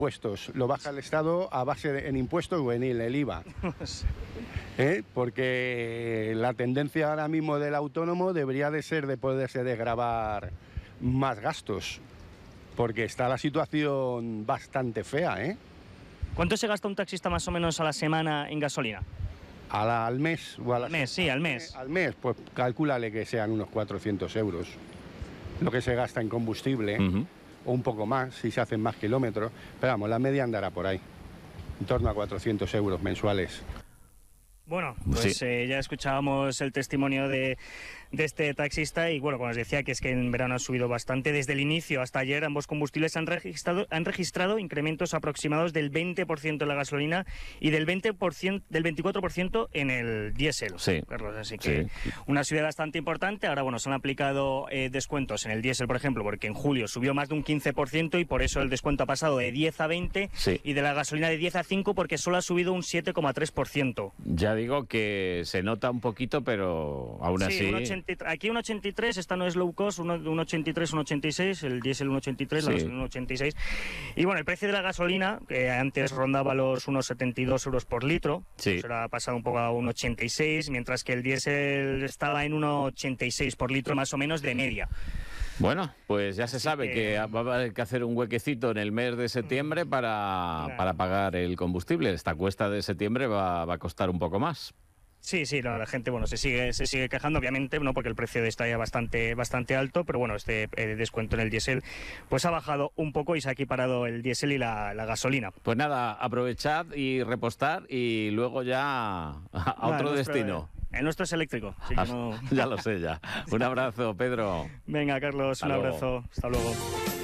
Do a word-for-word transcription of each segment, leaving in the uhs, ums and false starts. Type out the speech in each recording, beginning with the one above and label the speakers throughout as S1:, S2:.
S1: impuestos, lo baja el Estado a base de, en impuestos o en el, el I V A. ¿Eh? Porque la tendencia ahora mismo del autónomo debería de ser de poderse desgravar más gastos, porque está la situación bastante fea, ¿eh?
S2: ¿Cuánto se gasta un taxista más o menos a la semana en gasolina?
S1: A la, al mes o a la
S2: Al mes, sí, al mes.
S1: Al mes, pues calcúlale que sean unos cuatrocientos euros lo que se gasta en combustible, uh-huh. o un poco más si se hacen más kilómetros, pero vamos, la media andará por ahí, en torno a cuatrocientos euros mensuales.
S2: Bueno, pues sí. eh, ya escuchábamos el testimonio de, de este taxista y bueno, como os decía, que es que en verano ha subido bastante. Desde el inicio hasta ayer ambos combustibles han registrado, han registrado incrementos aproximados del veinte por ciento en la gasolina y del veinte por ciento, del veinticuatro por ciento en el diésel.
S3: Sí.
S2: Carlos, así que
S3: sí.
S2: una subida bastante importante. Ahora, bueno, se han aplicado eh, descuentos en el diésel, por ejemplo, porque en julio subió más de un quince por ciento y por eso el descuento ha pasado de diez a veinte
S3: sí.
S2: y de la gasolina de diez a cinco porque solo ha subido un siete coma tres por ciento.
S3: Ya digo que se nota un poquito, pero aún
S2: sí,
S3: así...
S2: Un ochenta, aquí un ochenta y tres, esta no es low cost, un, un ochenta y tres, un ochenta y seis, el diésel un ochenta y tres, sí. La gasolina un ochenta y seis. Y bueno, el precio de la gasolina, que antes rondaba los unos setenta y dos euros por litro,
S3: sí.
S2: pues ahora ha pasado un poco a un ochenta y seis, mientras que el diésel estaba en uno ochenta y seis por litro más o menos de media.
S3: Bueno, pues ya se
S2: Así
S3: sabe que... que va a haber que hacer un huequecito en el mes de septiembre para, claro. para pagar el combustible. Esta cuesta de septiembre va, va a costar un poco más.
S2: Sí, sí, no, la gente bueno se sigue se sigue quejando, obviamente, no porque el precio está ya bastante bastante alto, pero bueno, este eh, descuento en el diésel pues ha bajado un poco y se ha equiparado el diésel y la, la gasolina.
S3: Pues nada, aprovechad y repostar y luego ya a, a otro no, nuestro, destino.
S2: El nuestro es eléctrico. Así que no...
S3: Ya lo sé ya. Un abrazo, Pedro.
S2: Venga, Carlos,
S3: Hasta
S2: un
S3: luego.
S2: abrazo. Hasta luego.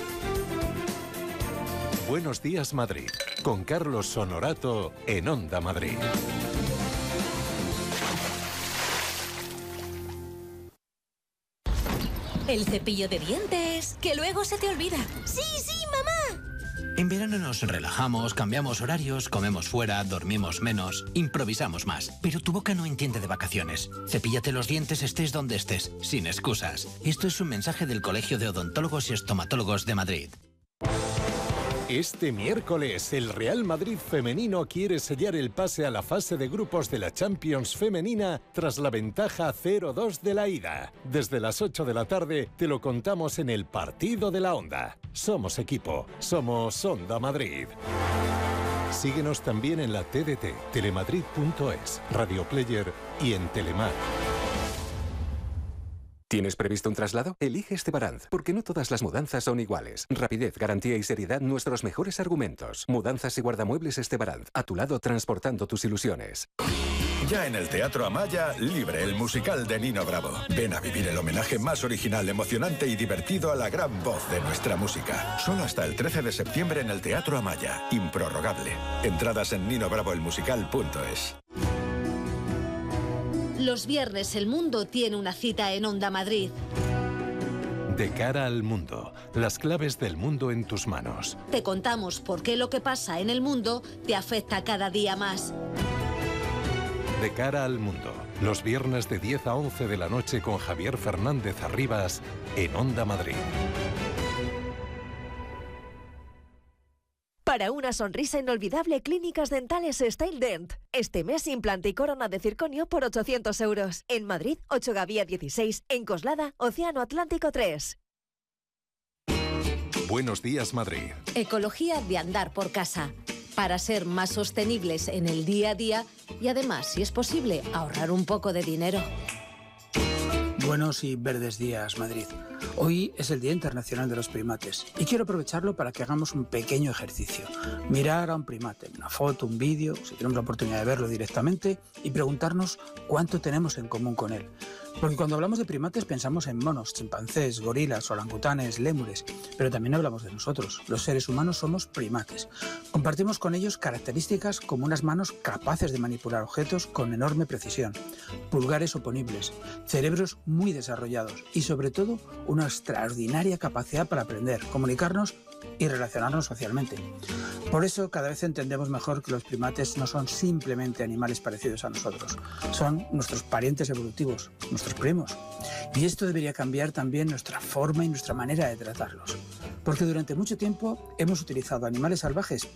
S4: Buenos días, Madrid. Con Carlos Honorato en Onda Madrid.
S5: El cepillo de dientes, que luego se te olvida. ¡Sí, sí, mamá!
S6: En verano nos relajamos, cambiamos horarios, comemos fuera, dormimos menos, improvisamos más. Pero tu boca no entiende de vacaciones. Cepíllate los dientes estés donde estés, sin excusas. Esto es un mensaje del Colegio de Odontólogos y Estomatólogos de Madrid.
S4: Este miércoles, el Real Madrid femenino quiere sellar el pase a la fase de grupos de la Champions femenina tras la ventaja cero dos de la ida. Desde las ocho de la tarde te lo contamos en el Partido de la Onda. Somos equipo, somos Onda Madrid. Síguenos también en la T D T, telemadrid punto es, Radio Player y en Telemar.
S7: ¿Tienes previsto un traslado? Elige Estebaranz, porque no todas las mudanzas son iguales. Rapidez, garantía y seriedad, nuestros mejores argumentos. Mudanzas y guardamuebles Estebaranz, a tu lado transportando tus ilusiones.
S8: Ya en el Teatro Amaya, Libre, el musical de Nino Bravo. Ven a vivir el homenaje más original, emocionante y divertido a la gran voz de nuestra música. Solo hasta el trece de septiembre en el Teatro Amaya. Improrrogable. Entradas en nino bravo el musical punto es.
S5: Los viernes el mundo tiene una cita en Onda Madrid.
S4: De cara al mundo, las claves del mundo en tus manos.
S5: Te contamos por qué lo que pasa en el mundo te afecta cada día más.
S4: De cara al mundo, los viernes de diez a once de la noche con Javier Fernández Arribas en Onda Madrid.
S9: Para una sonrisa inolvidable, Clínicas Dentales Style Dent. Este mes, implante y corona de circonio por ochocientos euros. En Madrid, ocho Gavía dieciséis. En Coslada, Océano Atlántico tres.
S4: Buenos días, Madrid.
S5: Ecología de andar por casa. Para ser más sostenibles en el día a día y además, si es posible, ahorrar un poco de dinero.
S10: Buenos y verdes días, Madrid. Hoy es el Día Internacional de los Primates y quiero aprovecharlo para que hagamos un pequeño ejercicio. Mirar a un primate, una foto, un vídeo, si tenemos la oportunidad de verlo directamente, y preguntarnos cuánto tenemos en común con él. Porque cuando hablamos de primates pensamos en monos, chimpancés, gorilas, orangutanes, lémures, pero también hablamos de nosotros. Los seres humanos somos primates. Compartimos con ellos características como unas manos capaces de manipular objetos con enorme precisión, pulgares oponibles, cerebros muy desarrollados y sobre todo una extraordinaria capacidad para aprender, comunicarnos y relacionarnos socialmente. Por eso cada vez entendemos mejor que los primates no son simplemente animales parecidos a nosotros, son nuestros parientes evolutivos, nuestros primos. Y esto debería cambiar también nuestra forma y nuestra manera de tratarlos. Porque durante mucho tiempo hemos utilizado animales salvajes